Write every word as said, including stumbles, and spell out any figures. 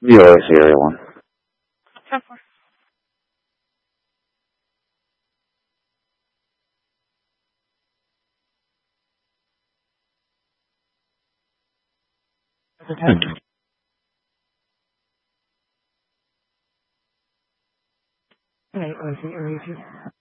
V O S Area one. ten four. Alright, was it, or is it?